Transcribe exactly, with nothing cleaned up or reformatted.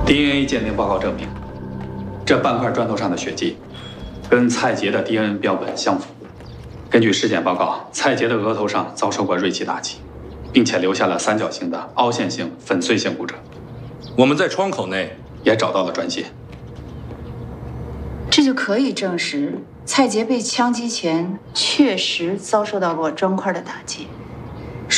D N A 鉴定报告证明，这半块砖头上的血迹跟蔡杰的 D N A 标本相符。根据尸检报告，蔡杰的额头上遭受过锐器打击，并且留下了三角形的凹陷性粉碎性骨折。 我们在窗口内也找到了砖屑， 这就可以证实蔡杰被枪击前确实遭受到过砖块的打击。